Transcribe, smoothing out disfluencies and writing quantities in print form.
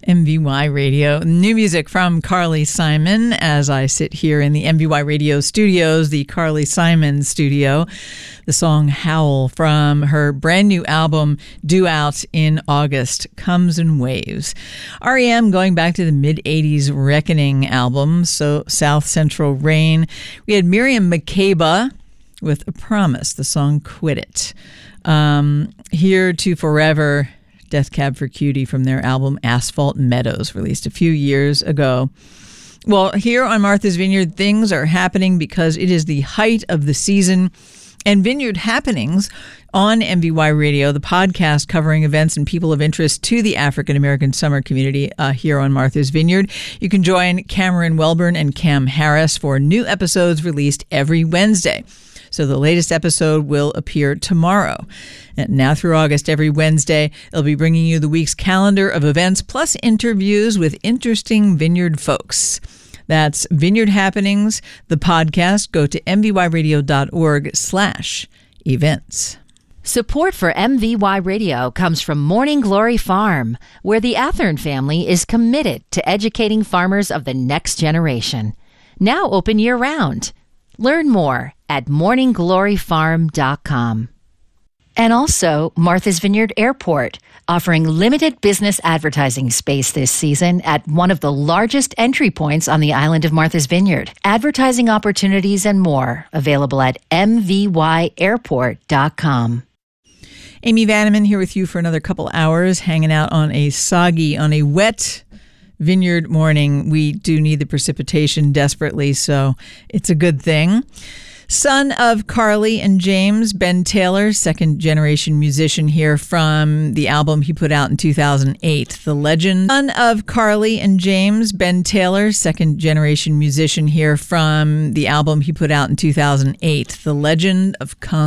MVY Radio. New music from Carly Simon as I sit here in the MVY Radio studios, the Carly Simon studio. The song Howl from her brand new album due out in August, Comes in Waves. REM going back to the mid-'80s Reckoning album, so South Central Rain. We had Miriam Makeba with A Promise, the song Quit It. Here to Forever, Death Cab for Cutie from their album Asphalt Meadows, released a few years ago. Well, here on Martha's Vineyard, things are happening because it is the height of the season. And Vineyard Happenings on MVY Radio, the podcast covering events and people of interest to the African-American summer community here on Martha's Vineyard. You can join Cameron Welburn and Cam Harris for new episodes released every Wednesday. So the latest episode will appear tomorrow. And now through August, every Wednesday, they'll be bringing you the week's calendar of events plus interviews with interesting vineyard folks. That's Vineyard Happenings, the podcast. Go to mvyradio.org/events. Support for MVY Radio comes from Morning Glory Farm, where the Athern family is committed to educating farmers of the next generation. Now open year-round. Learn more at morninggloryfarm.com. And also Martha's Vineyard Airport, offering limited business advertising space this season at one of the largest entry points on the island of Martha's Vineyard. Advertising opportunities and more available at mvyairport.com. Amy Vanneman here with you for another couple hours, hanging out on a wet vineyard morning. We do need the precipitation desperately, so it's a good thing. Son of Carly and James, Ben Taylor, second-generation musician here from the album he put out in 2008, The Legend. Son of Carly and James, Ben Taylor, second-generation musician here from the album he put out in 2008, The Legend of